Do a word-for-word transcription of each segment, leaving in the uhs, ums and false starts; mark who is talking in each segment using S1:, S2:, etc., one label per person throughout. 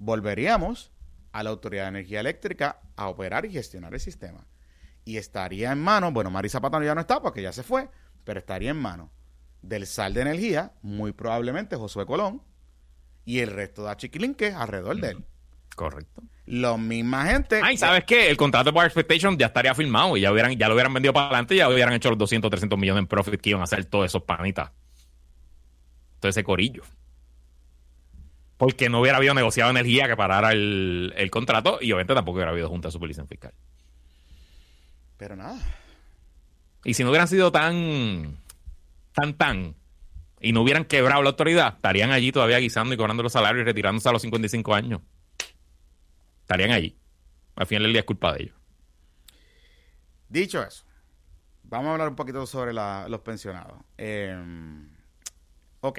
S1: volveríamos a la Autoridad de Energía Eléctrica a operar y gestionar el sistema. Y estaría en manos, bueno, Mari Zapata ya no está porque ya se fue, pero estaría en manos del S A L de Energía, muy probablemente Josué Colón, y el resto de Achiquilinque alrededor de él.
S2: Correcto.
S1: La misma gente...
S2: Ay, ¿sabes qué? El contrato de Power Expectation ya estaría firmado y ya, hubieran, ya lo hubieran vendido para adelante y ya hubieran hecho los doscientos, trescientos millones en profit que iban a hacer todos esos panitas. Todo ese corillo. Porque no hubiera habido negociado energía que parara el, el contrato y obviamente tampoco hubiera habido junta de supervisión fiscal.
S1: Pero nada.
S2: Y si no hubieran sido tan, tan, tan, y no hubieran quebrado la autoridad, estarían allí todavía guisando y cobrando los salarios y retirándose a los cincuenta y cinco años. Estarían allí. Al final del día es culpa de ellos.
S1: Dicho eso, vamos a hablar un poquito sobre la, los pensionados. Eh, ok.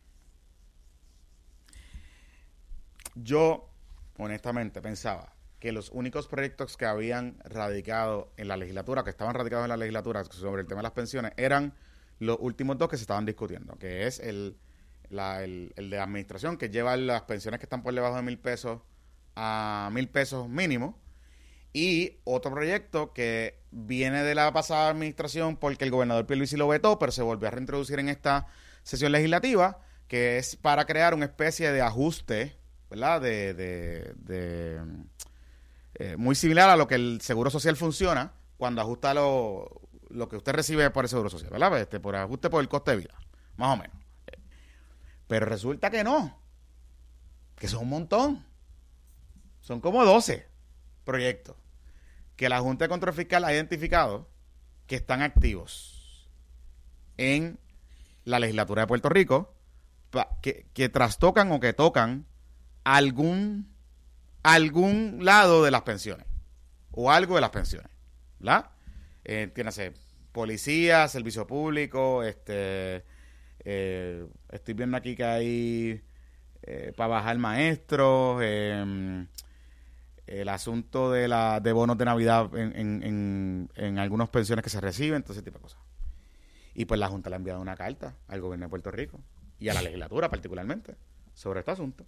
S1: Yo, honestamente, pensaba que los únicos proyectos que habían radicado en la legislatura, que estaban radicados en la legislatura sobre el tema de las pensiones, eran los últimos dos que se estaban discutiendo, que es el, la, el, el de administración, que lleva las pensiones que están por debajo de mil pesos a mil pesos mínimo, y otro proyecto que viene de la pasada administración porque el gobernador Pierluisi lo vetó, pero se volvió a reintroducir en esta sesión legislativa, que es para crear una especie de ajuste, ¿verdad? De, de, de eh, muy similar a lo que el Seguro Social funciona cuando ajusta lo, lo que usted recibe por el Seguro Social, ¿verdad? Este, por ajuste por el coste de vida, más o menos. Pero resulta que no, que son un montón. Son como doce proyectos que la Junta de Control Fiscal ha identificado que están activos en la legislatura de Puerto Rico, que, que trastocan o que tocan algún algún lado de las pensiones o algo de las pensiones, ¿verdad? Eh, entiéndase, policía, servicio público, este eh, estoy viendo aquí que hay eh, para bajar maestros, eh, el asunto de la de bonos de Navidad en, en, en, en algunas pensiones que se reciben, todo ese tipo de cosas. Y pues la Junta le ha enviado una carta al gobierno de Puerto Rico y a la legislatura particularmente sobre este asunto.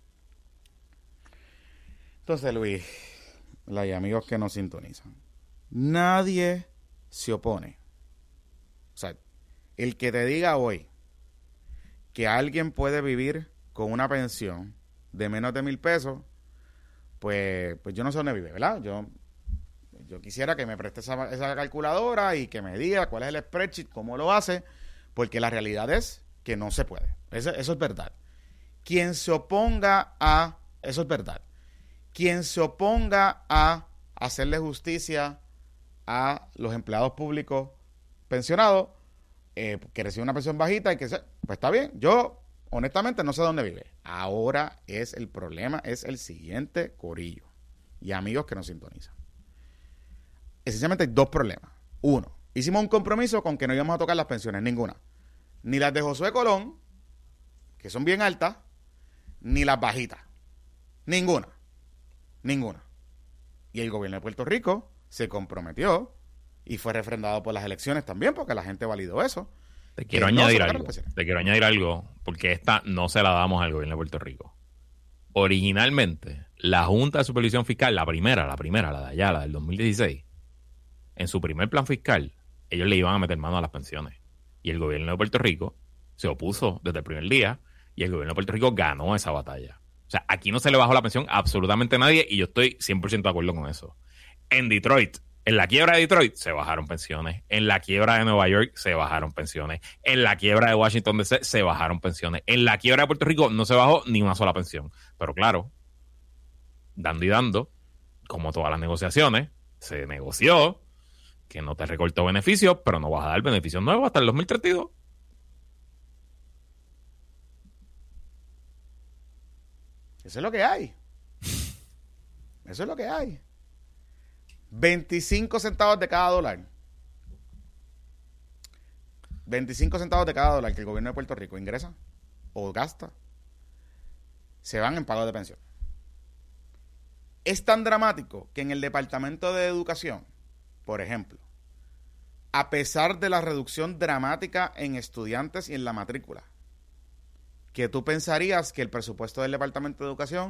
S1: Entonces, Luis, y amigos que nos sintonizan, nadie se opone. O sea, el que te diga hoy que alguien puede vivir con una pensión de menos de mil pesos, pues, pues yo no sé dónde vive, ¿verdad? Yo, yo quisiera que me preste esa, esa calculadora y que me diga cuál es el spreadsheet, cómo lo hace, porque la realidad es que no se puede. Eso, eso es verdad. Quien se oponga a... Eso es verdad. Quien se oponga a hacerle justicia a los empleados públicos pensionados, eh, que reciben una pensión bajita y que se, pues está bien. Yo, honestamente, no sé dónde vive. Ahora es el problema, es el siguiente corillo. Y amigos que nos sintonizan. Esencialmente hay dos problemas. Uno, hicimos un compromiso con que no íbamos a tocar las pensiones, ninguna. Ni las de Josué Colón, que son bien altas, ni las bajitas. Ninguna. Ninguna. Y el gobierno de Puerto Rico se comprometió y fue refrendado por las elecciones también, porque la gente validó eso.
S2: Te quiero añadir algo. Te quiero añadir algo, porque esta no se la damos al gobierno de Puerto Rico. Originalmente, la Junta de Supervisión Fiscal, la primera, la primera, la de allá, la del dos mil dieciséis, en su primer plan fiscal, ellos le iban a meter mano a las pensiones. Y el gobierno de Puerto Rico se opuso desde el primer día y el gobierno de Puerto Rico ganó esa batalla. O sea, aquí no se le bajó la pensión a absolutamente nadie y yo estoy cien por ciento de acuerdo con eso. En Detroit, en la quiebra de Detroit, se bajaron pensiones. En la quiebra de Nueva York, se bajaron pensiones. En la quiebra de Washington D C, se bajaron pensiones. En la quiebra de Puerto Rico, no se bajó ni una sola pensión. Pero claro, dando y dando, como todas las negociaciones, se negoció que no te recortó beneficios, pero no vas a dar beneficios nuevos hasta el dos mil treinta y dos.
S1: Eso es lo que hay. Eso es lo que hay. veinticinco centavos de cada dólar. veinticinco centavos de cada dólar que el gobierno de Puerto Rico ingresa o gasta se van en pago de pensión. Es tan dramático que en el Departamento de Educación, por ejemplo, a pesar de la reducción dramática en estudiantes y en la matrícula, que tú pensarías que el presupuesto del Departamento de Educación